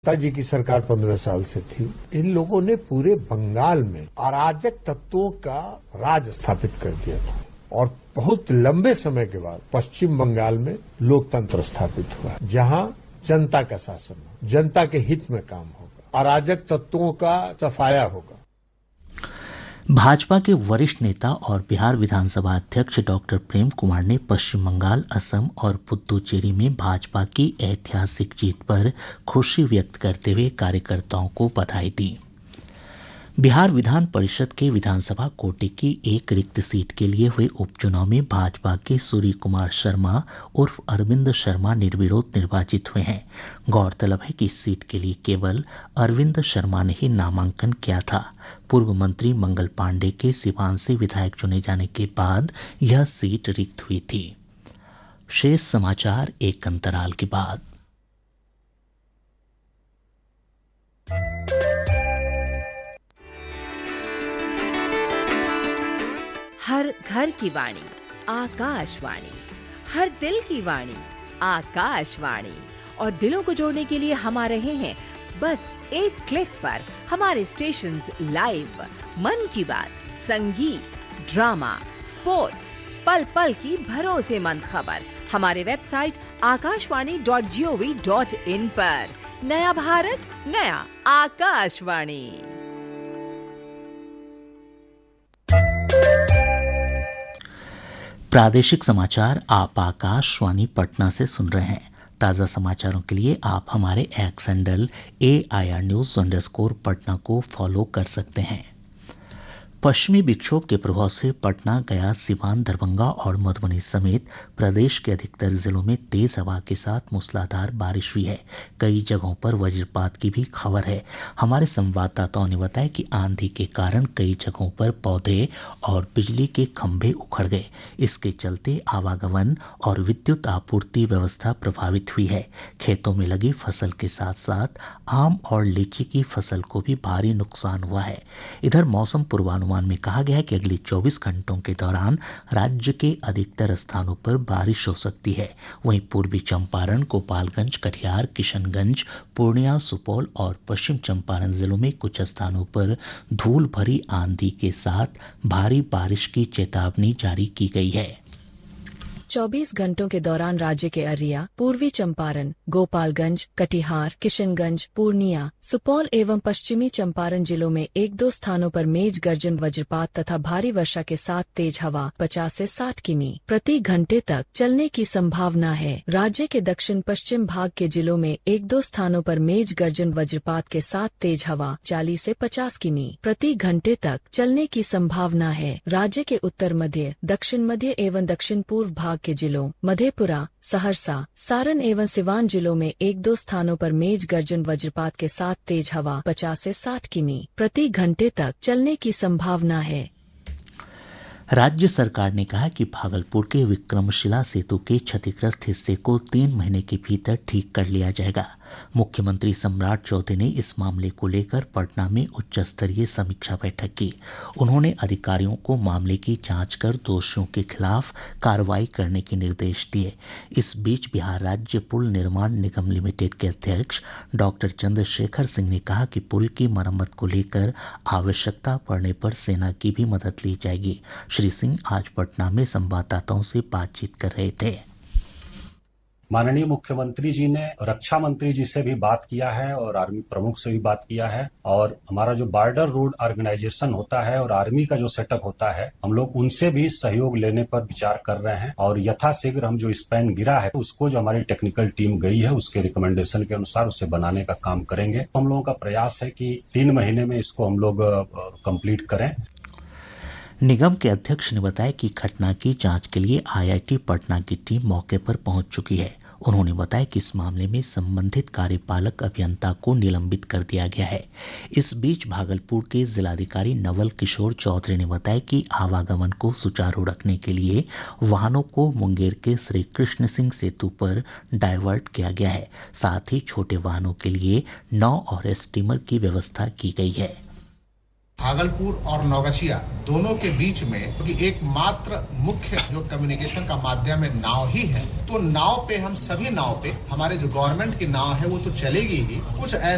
जी की सरकार 15 साल से थी। इन लोगों ने पूरे बंगाल में अराजक तत्वों का राज स्थापित कर दिया था और बहुत लंबे समय के बाद पश्चिम बंगाल में लोकतंत्र स्थापित हुआ, जहां जनता का शासन हो, जनता के हित में काम होगा, अराजक तत्वों का सफाया होगा। भाजपा के वरिष्ठ नेता और बिहार विधानसभा अध्यक्ष डॉक्टर प्रेम कुमार ने पश्चिम बंगाल, असम और पुद्दुचेरी में भाजपा की ऐतिहासिक जीत पर खुशी व्यक्त करते हुए कार्यकर्ताओं को बधाई दी। बिहार विधान परिषद के विधानसभा कोटे की एक रिक्त सीट के लिए हुए उपचुनाव में भाजपा के सूर्य कुमार शर्मा उर्फ अरविंद शर्मा निर्विरोध निर्वाचित हुए हैं। गौरतलब है कि इस सीट के लिए केवल अरविंद शर्मा ने ही नामांकन किया था। पूर्व मंत्री मंगल पांडेय के सिवान से विधायक चुने जाने के बाद यह सीट रिक्त हुई थी। शेष समाचार एक अंतराल के बाद। हर घर की वाणी आकाशवाणी, हर दिल की वाणी आकाशवाणी। और दिलों को जोड़ने के लिए हम आ रहे हैं बस एक क्लिक पर। हमारे स्टेशंस लाइव, मन की बात, संगीत, ड्रामा, स्पोर्ट्स, पल पल की भरोसेमंद खबर हमारे वेबसाइट akashvani.gov.in पर। नया भारत, नया आकाशवाणी। प्रादेशिक समाचार आप आकाशवाणी पटना से सुन रहे हैं। ताज़ा समाचारों के लिए आप हमारे x handle AIR News _ Patna को फॉलो कर सकते हैं। पश्चिमी विक्षोभ के प्रभाव से पटना, गया, सिवान, दरभंगा और मधुबनी समेत प्रदेश के अधिकतर जिलों में तेज हवा के साथ मूसलाधार बारिश हुई है। कई जगहों पर वज्रपात की भी खबर है। हमारे संवाददाताओं ने बताया कि आंधी के कारण कई जगहों पर पौधे और बिजली के खंभे उखड़ गए। इसके चलते आवागमन और विद्युत आपूर्ति व्यवस्था प्रभावित हुई है। खेतों में लगी फसल के साथ साथ आम और लीची की फसल को भी भारी नुकसान हुआ है। इधर मौसम पूर्वानुमान में कहा गया है कि अगले 24 घंटों के दौरान राज्य के अधिकतर स्थानों पर बारिश हो सकती है। वहीं पूर्वी चंपारण, गोपालगंज, कटिहार, किशनगंज, पूर्णिया, सुपौल और पश्चिम चंपारण जिलों में कुछ स्थानों पर धूल भरी आंधी के साथ भारी बारिश की चेतावनी जारी की गई है। 24 घंटों के दौरान राज्य के अररिया, पूर्वी चंपारण, गोपालगंज, कटिहार, किशनगंज, पूर्णिया, सुपौल एवं पश्चिमी चंपारण जिलों में 1-2 स्थानों पर मेघ गर्जन, वज्रपात तथा भारी वर्षा के साथ तेज हवा 50 से 60 किमी प्रति घंटे तक चलने की संभावना है। राज्य के दक्षिण पश्चिम भाग के जिलों में 1-2 स्थानों पर मेघ गर्जन, वज्रपात के साथ तेज हवा 40 से 50 किमी प्रति घंटे तक चलने की संभावना है। राज्य के उत्तर मध्य, दक्षिण मध्य एवं दक्षिण पूर्व भाग के जिलों मधेपुरा, सहरसा, सारण एवं सिवान जिलों में 1-2 स्थानों पर मेघ गर्जन, वज्रपात के साथ तेज हवा 50 से 60 किमी प्रति घंटे तक चलने की संभावना है। राज्य सरकार ने कहा कि भागलपुर के विक्रमशिला सेतु के क्षतिग्रस्त हिस्से को 3 महीने के भीतर ठीक कर लिया जाएगा। मुख्यमंत्री सम्राट चौधरी ने इस मामले को लेकर पटना में उच्च स्तरीय समीक्षा बैठक की। उन्होंने अधिकारियों को मामले की जांच कर दोषियों के खिलाफ कार्रवाई करने के निर्देश दिए। इस बीच बिहार राज्य पुल निर्माण निगम लिमिटेड के अध्यक्ष डॉक्टर चंद्रशेखर सिंह ने कहा कि पुल की मरम्मत को लेकर आवश्यकता पड़ने पर सेना की भी मदद ली जाएगी। श्री सिंह आज पटना में संवाददाताओं से बातचीत कर रहे थे। माननीय मुख्यमंत्री जी ने रक्षा मंत्री जी से भी बात किया है और आर्मी प्रमुख से भी बात किया है और हमारा जो बॉर्डर रोड ऑर्गेनाइजेशन होता है और आर्मी का जो सेटअप होता है, हम लोग उनसे भी सहयोग लेने पर विचार कर रहे हैं और यथाशीघ्र हम जो स्पैन गिरा है उसको जो हमारी टेक्निकल टीम गई है उसके रिकमेंडेशन के अनुसार उसे बनाने का काम करेंगे। हम लोगों का प्रयास है कि 3 महीने में इसको हम लोग कंप्लीट करें। निगम के अध्यक्ष ने बताया कि घटना की जांच के लिए IIT पटना की टीम मौके पर पहुंच चुकी है। उन्होंने बताया कि इस मामले में संबंधित कार्यपालक अभियंता को निलंबित कर दिया गया है। इस बीच भागलपुर के जिलाधिकारी नवल किशोर चौधरी ने बताया कि आवागमन को सुचारू रखने के लिए वाहनों को मुंगेर के श्री कृष्ण सिंह सेतु पर डायवर्ट किया गया है। साथ ही छोटे वाहनों के लिए नाव और स्टीमर की व्यवस्था की गई है। भागलपुर और नौगछिया दोनों के बीच में क्योंकि एकमात्र मुख्य जो कम्युनिकेशन का माध्यम है नाव ही है, तो नाव पे हम सभी नाव पे हमारे जो गवर्नमेंट की नाव है वो तो चलेगी ही। कुछ